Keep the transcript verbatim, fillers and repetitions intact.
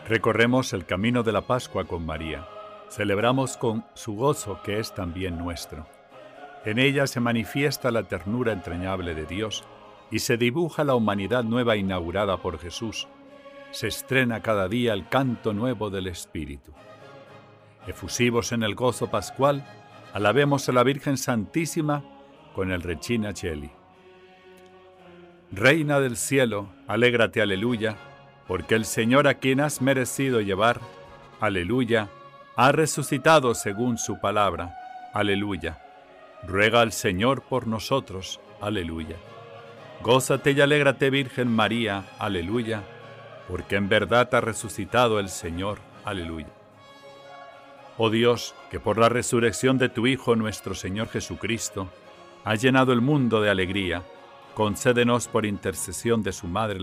Recorremos el camino de la Pascua con María. Celebramos con su gozo que es también nuestro. En ella se manifiesta la ternura entrañable de Dios y se dibuja la humanidad nueva inaugurada por Jesús. Se estrena cada día el canto nuevo del Espíritu. Efusivos en el gozo pascual, alabemos a la Virgen Santísima con el Regina Coeli. Reina del cielo, alégrate, aleluya, porque el Señor a quien has merecido llevar, aleluya, ha resucitado según su palabra, aleluya. Ruega al Señor por nosotros, aleluya. Gózate y alégrate, Virgen María, aleluya, porque en verdad ha resucitado el Señor, aleluya. Oh Dios, que por la resurrección de tu Hijo nuestro Señor Jesucristo, has llenado el mundo de alegría, concédenos por intercesión de su Madre,